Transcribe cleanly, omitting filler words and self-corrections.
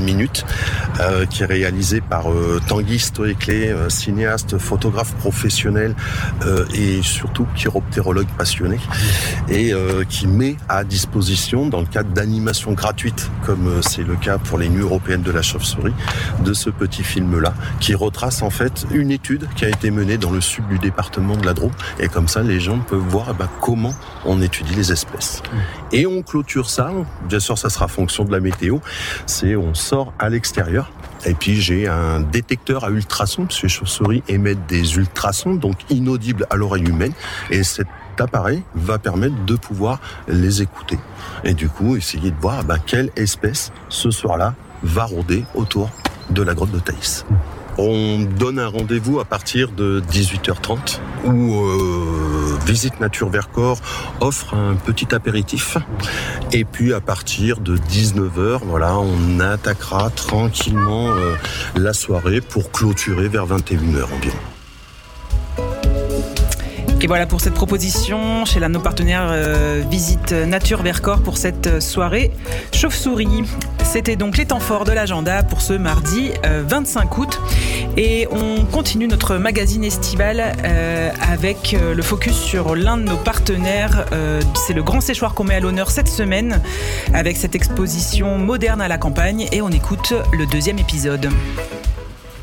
minutes, qui est réalisé par Tanguy Stoéclé, cinéaste, photographe professionnel et surtout chiroptérologue passionné, et qui met à disposition, dans le cadre d'animations gratuites, comme c'est le cas pour les Nuits européennes de la chauve-souris, de ce petit film-là, qui retrace en fait une étude qui a été menée dans le sud du département de la Drôme, et comme ça les gens peuvent voir comment on étudie les espèces. Et on clôture ça, bien sûr ça sera fonction de la météo, on sort à l'extérieur. Et puis j'ai un détecteur à ultrasons, parce que les chauves-souris émettent des ultrasons, donc inaudibles à l'oreille humaine. Et cet appareil va permettre de pouvoir les écouter. Et du coup, essayer de voir quelle espèce, ce soir-là, va rôder autour de la grotte de Thaïs. On donne un rendez-vous à partir de 18h30 où Visite Nature Vercors offre un petit apéritif. Et puis à partir de 19h, on attaquera tranquillement la soirée pour clôturer vers 21h environ. Et voilà pour cette proposition chez l'un de nos partenaires Visite Nature Vercors pour cette soirée chauve-souris. C'était donc les temps forts de l'agenda pour ce mardi 25 août. Et on continue notre magazine estival avec le focus sur l'un de nos partenaires. C'est le Grand Séchoir qu'on met à l'honneur cette semaine avec cette exposition moderne à la campagne. Et on écoute le 2e épisode.